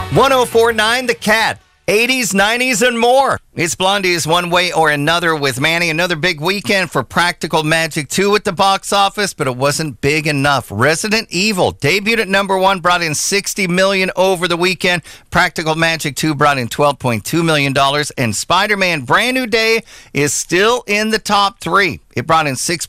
1049 The Cat. 80s, 90s, and more. It's Blondie's One Way or Another with Manny. Another big weekend for Practical Magic 2 at the box office, but it wasn't big enough. Resident Evil debuted at number 1, brought in $60 million over the weekend. Practical Magic 2 brought in $12.2 million. And Spider-Man Brand New Day is still in the top 3. It brought in